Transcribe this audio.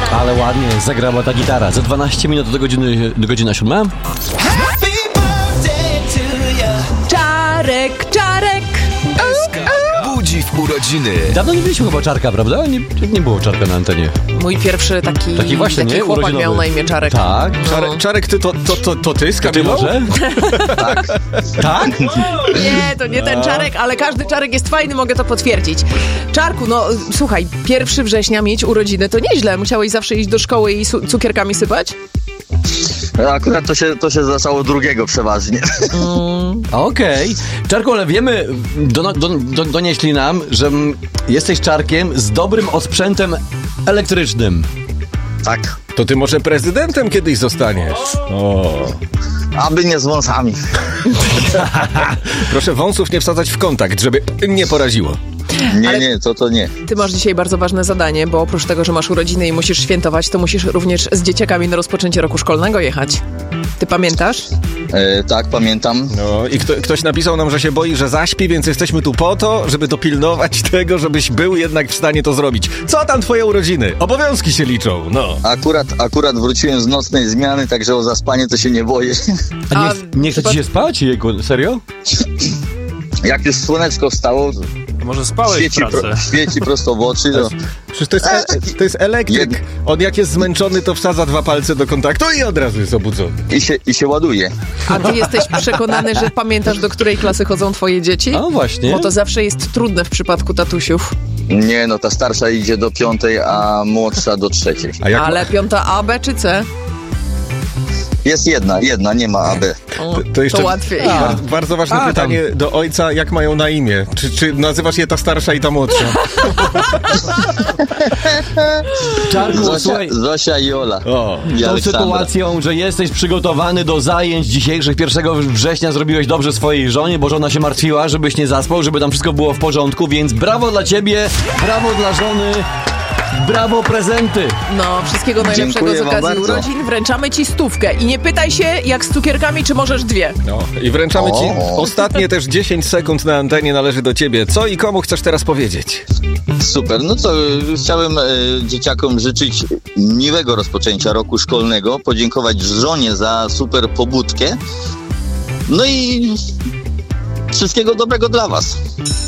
Ale ładnie zagrała ta gitara. Za 12 minut do godziny 7. Czarek. Budzi w urodziny. Dawno nie byliśmy chyba Czarka, prawda? Nie było Czarka na antenie. Mój pierwszy taki właśnie, nie? chłopak Urodzinowy. miał na imię Czarek. Tak. Czarek, ty to ty z Kamilą? Może? Tak. Tak? Nie, to nie ten Czarek, ale każdy Czarek jest fajny, mogę to potwierdzić. Czarku, no słuchaj, 1 września mieć urodziny to nieźle. Musiałeś zawsze iść do szkoły i cukierkami sypać? Akurat to się zaczęło 2 przeważnie. Okej. Czarku, ale wiemy, donieśli nam, że jesteś Czarkiem z dobrym osprzętem elektrycznym. Tak. To ty może prezydentem kiedyś zostaniesz. O. Aby nie z wąsami. Proszę wąsów nie wsadzać w kontakt, żeby nie poraziło. Nie, to nie. Ty masz dzisiaj bardzo ważne zadanie, bo oprócz tego, że masz urodziny i musisz świętować, to musisz również z dzieciakami na rozpoczęcie roku szkolnego jechać. Ty pamiętasz? Tak, pamiętam. No i ktoś napisał nam, że się boi, że zaśpi, więc jesteśmy tu po to, żeby dopilnować tego, żebyś był jednak w stanie to zrobić. Co tam twoje urodziny? Obowiązki się liczą, no. Akurat wróciłem z nocnej zmiany, także o zaspanie to się nie boję. A nie chce ci się spać? Jejku, serio? Jak już słoneczko wstało, Może spałeś w pracy? świeci prosto w oczy. No. Przecież to jest elektryk. On jak jest zmęczony, to wsadza 2 palce do kontaktu i od razu jest obudzony. I się ładuje. A ty jesteś przekonany, że pamiętasz, do której klasy chodzą twoje dzieci? A właśnie. Bo to zawsze jest trudne w przypadku tatusiów. Nie, no ta starsza idzie do 5, a młodsza do 3. Ale 5 A, B czy C? Jest jedna, nie ma AB. To jeszcze łatwiej. Bardzo ważne pytanie do ojca, jak mają na imię? Czy nazywasz je ta starsza i ta młodsza? Czarku, słuchaj, Zosia i Ola. tą sytuacją, że jesteś przygotowany do zajęć dzisiejszych 1 września zrobiłeś dobrze swojej żonie, bo żona się martwiła, żebyś nie zaspał, żeby tam wszystko było w porządku, więc brawo dla ciebie, brawo dla żony. Brawo, prezenty! No, wszystkiego najlepszego Dziękuję z okazji wam bardzo. urodzin. Wręczamy ci 100 i nie pytaj się, jak z cukierkami, czy możesz 2. No i wręczamy ci ostatnie też 10 sekund na antenie należy do ciebie. Co i komu chcesz teraz powiedzieć? Super, no to chciałem dzieciakom życzyć miłego rozpoczęcia roku szkolnego, podziękować żonie za super pobudkę, no i wszystkiego dobrego dla was.